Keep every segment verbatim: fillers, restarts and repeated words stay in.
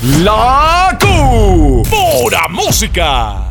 La Q. Pura música.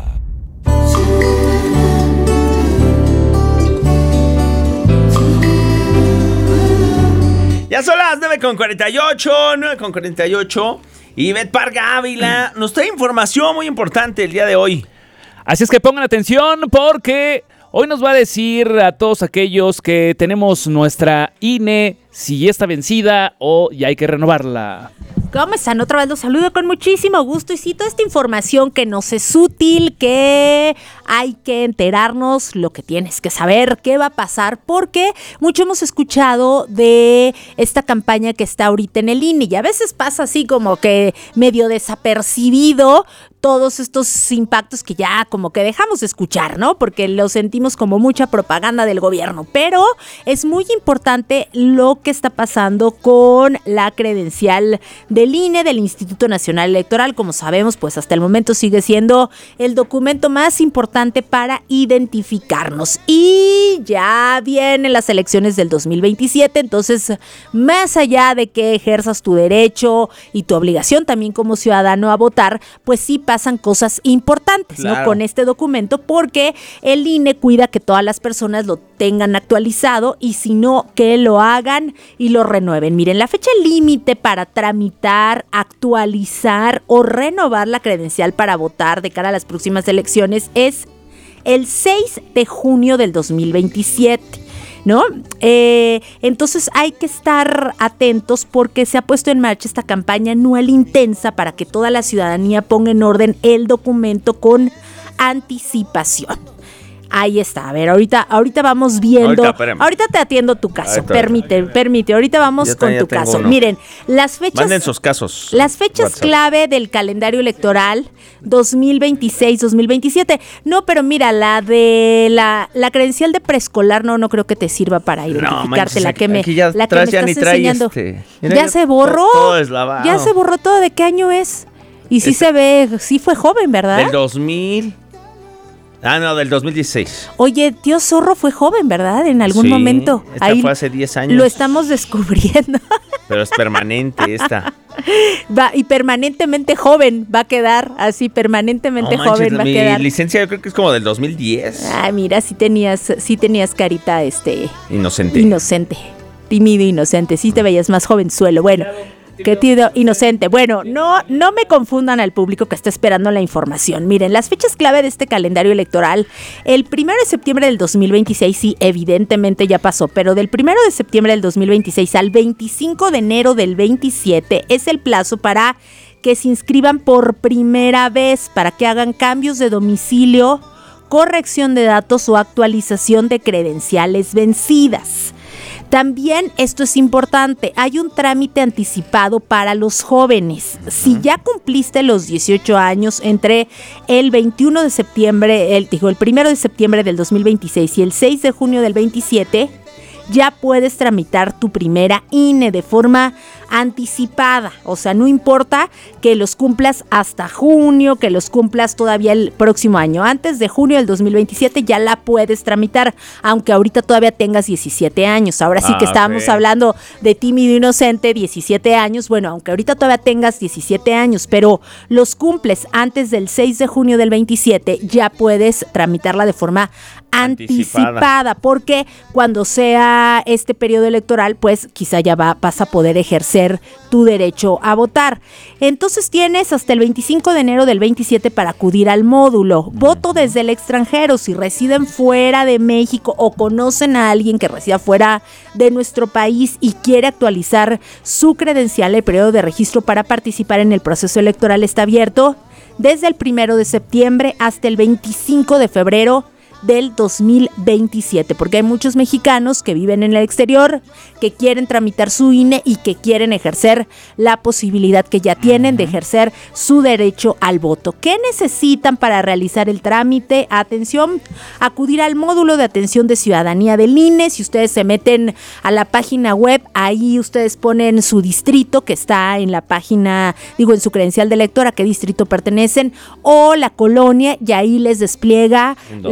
Ya son las nueve con cuarenta y ocho, nueve con cuarenta y ocho. Y Bet Parga Ávila nos trae información muy importante el día de hoy. Así es que pongan atención porque hoy nos va a decir a todos aquellos que tenemos nuestra I N E si ya está vencida o ya hay que renovarla. ¿Cómo están? Otra vez los saludo con muchísimo gusto y sí, toda esta información que nos es útil, que hay que enterarnos, lo que tienes que saber, qué va a pasar, porque mucho hemos escuchado de esta campaña que está ahorita en el I N E y a veces pasa así como que medio desapercibido todos estos impactos que ya como que dejamos de escuchar, ¿no? Porque lo sentimos como mucha propaganda del gobierno, pero es muy importante lo que está pasando con la credencial del I N E, del Instituto Nacional Electoral. Como sabemos, pues hasta el momento sigue siendo el documento más importante para identificarnos. Y ya vienen las elecciones del dos mil veintisiete, entonces más allá de que ejerzas tu derecho y tu obligación también como ciudadano a votar, pues sí pasan cosas importantes, claro, ¿no? Con este documento, porque el I N E cuida que todas las personas lo tengan actualizado y si no, que lo hagan y lo renueven. Miren, la fecha límite para tramitar, actualizar o renovar la credencial para votar de cara a las próximas elecciones es el seis de junio del dos mil veintisiete. ¿No? Eh, entonces hay que estar atentos porque se ha puesto en marcha esta campaña anual intensa para que toda la ciudadanía ponga en orden el documento con anticipación. Ahí está, a ver, ahorita, ahorita vamos viendo, ahorita, ahorita te atiendo tu caso, ahorita, permite, ahorita. permite, ahorita vamos yo con tu caso. Uno. Miren, las fechas, manden sus casos. Las fechas WhatsApp. Clave del calendario electoral dos mil veintiséis dos mil veintisiete. No, pero mira, la de la, la credencial de preescolar no, no creo que te sirva para identificarte, no, manches, la que me, ya la que me estás enseñando. Este. Mira, ya se borró, todo es lavado. Ya se borró todo. ¿De qué año es? Y sí este, se ve, sí fue joven, ¿verdad? Del dos mil. Ah, no, del dos mil dieciséis. Oye, tío Zorro fue joven, ¿verdad? En algún sí, momento. Esta ahí fue hace diez años. Lo estamos descubriendo. Pero es permanente esta. Va, y permanentemente joven va a quedar, así permanentemente no, joven manches, va a mi quedar. Mi licencia yo creo que es como del dos mil diez. Ah, mira, sí tenías, sí tenías carita, este... Inocente. Inocente, tímido, inocente, sí te veías más jovenzuelo, bueno... Qué tío inocente. Bueno, no, no me confundan al público que está esperando la información. Miren, las fechas clave de este calendario electoral, el primero de septiembre del dos mil veintiséis, sí, evidentemente ya pasó, pero del primero de septiembre del dos mil veintiséis al veinticinco de enero del veintisiete es el plazo para que se inscriban por primera vez, para que hagan cambios de domicilio, corrección de datos o actualización de credenciales vencidas. También esto es importante, hay un trámite anticipado para los jóvenes. Si ya cumpliste los dieciocho años entre el veintiuno de septiembre, el, digo, el primero de septiembre del dos mil veintiséis y el seis de junio del veintisiete, ya puedes tramitar tu primera I N E de forma anticipada, o sea, no importa que los cumplas hasta junio, que los cumplas todavía el próximo año, antes de junio del dos mil veintisiete ya la puedes tramitar, aunque ahorita todavía tengas diecisiete años, ahora sí que ah, estábamos okay. hablando de tímido inocente, diecisiete años, bueno, aunque ahorita todavía tengas diecisiete años, pero los cumples antes del seis de junio del veintisiete, ya puedes tramitarla de forma anticipada, anticipada porque cuando sea este periodo electoral, pues quizá ya va, vas a poder ejercer tu derecho a votar. Entonces tienes hasta el veinticinco de enero del veintisiete para acudir al módulo. Voto desde el extranjero. Si residen fuera de México o conocen a alguien que resida fuera de nuestro país y quiere actualizar su credencial, el periodo de registro para participar en el proceso electoral está abierto desde el primero de septiembre hasta el veinticinco de febrero del dos mil veintisiete, porque hay muchos mexicanos que viven en el exterior, que quieren tramitar su I N E y que quieren ejercer la posibilidad que ya tienen de ejercer su derecho al voto. ¿Qué necesitan para realizar el trámite? Atención, acudir al módulo de atención de ciudadanía del I N E. Si ustedes se meten a la página web, ahí ustedes ponen su distrito que está en la página, digo, en su credencial de elector, a qué distrito pertenecen, o la colonia, y ahí les despliega los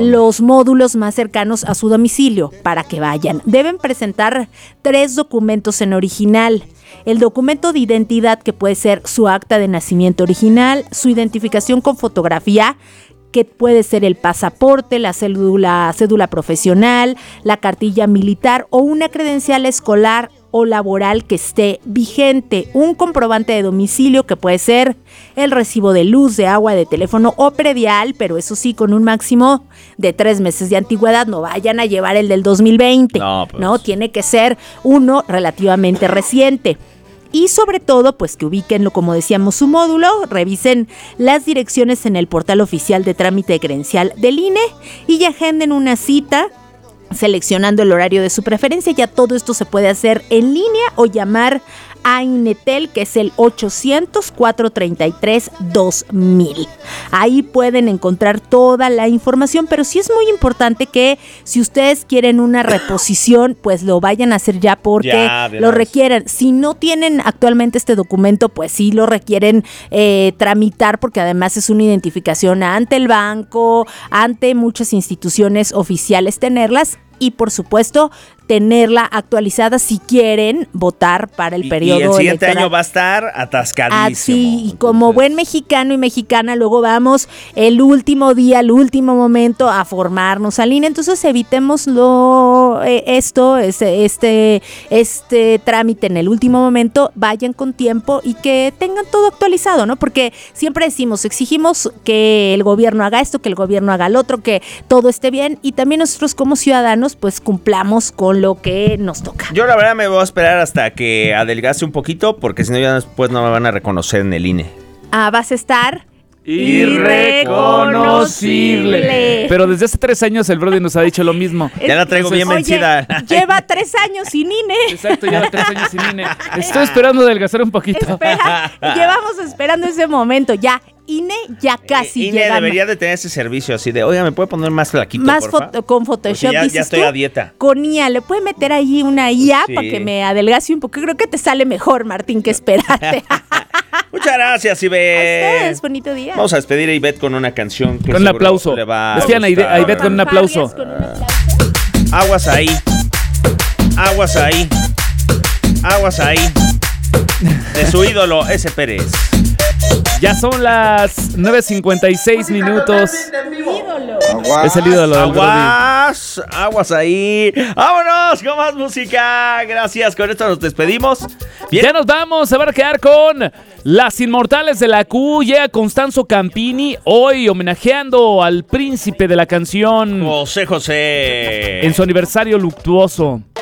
módulos más cercanos a su domicilio para que vayan. Deben presentar tres documentos en original. El documento de identidad, que puede ser su acta de nacimiento original, su identificación con fotografía, que puede ser el pasaporte, la cédula, cédula profesional, la cartilla militar o una credencial escolar o laboral que esté vigente, un comprobante de domicilio que puede ser el recibo de luz, de agua, de teléfono o predial, pero eso sí, con un máximo de tres meses de antigüedad. No vayan a llevar el del dos mil veinte, no, pues. ¿no? Tiene que ser uno relativamente reciente. Y sobre todo, pues que ubiquen, como decíamos, su módulo, revisen las direcciones en el portal oficial de trámite credencial del I N E y ya agenden una cita seleccionando el horario de su preferencia. Ya todo esto se puede hacer en línea o llamar a INETEL, que es el ochocientos, cuatrocientos treinta y tres, dos mil. Ahí pueden encontrar toda la información, pero sí es muy importante que si ustedes quieren una reposición, pues lo vayan a hacer ya porque ya, lo requieren. Si no tienen actualmente este documento, pues sí lo requieren eh, tramitar, porque además es una identificación ante el banco, ante muchas instituciones oficiales tenerlas. Y por supuesto, tenerla actualizada si quieren votar para el y, periodo electoral. Y el siguiente electoral. año va a estar atascadísimo. Así, y como Entonces... buen mexicano y mexicana, luego vamos el último día, el último momento a formarnos al I N E. Entonces evitemos lo, eh, esto, este, este, este trámite en el último momento. Vayan con tiempo y que tengan todo actualizado, ¿no? Porque siempre decimos, exigimos que el gobierno haga esto, que el gobierno haga el otro, que todo esté bien, y también nosotros como ciudadanos pues cumplamos con lo que nos toca. Yo la verdad me voy a esperar hasta que adelgace un poquito, porque si no ya después no me van a reconocer en el I N E. Ah, vas a estar irreconocible. Pero desde hace tres años el Brody nos ha dicho lo mismo. Ya la traigo bien Oye, vencida. Lleva tres años sin I N E. Exacto, lleva tres años sin I N E. Estoy esperando adelgazar un poquito. Espera, llevamos esperando ese momento. Ya, I N E ya casi I N E llegando. debería de tener ese servicio así de, oiga, ¿me puede poner más flaquito, Más porfa? foto, con Photoshop, ya, dices ya estoy tú, a dieta. Con I A, le puede meter ahí una I A Sí. para que me adelgace un poco. Creo que te sale mejor, Martín, que esperarte. Muchas gracias, A Ivette. ustedes, bonito día. Vamos a despedir a Ivette con una canción que Con un seguro aplauso. le va a Despidan a Ide- a Ivette con un aplauso. Fanfarrias con un aplauso. Aguas ahí. Aguas ahí. Aguas ahí. De su ídolo, ese Pérez. Ya son las nueve cincuenta y seis minutos. Ídolo. Es el ídolo del Brody. Aguas, aguas ahí. Vámonos con más música. Gracias, con esto nos despedimos. Bien. Ya nos vamos, se van a quedar con las Inmortales de la Q. Llega Constanzo Campini, hoy homenajeando al príncipe de la canción José José. en su aniversario luctuoso.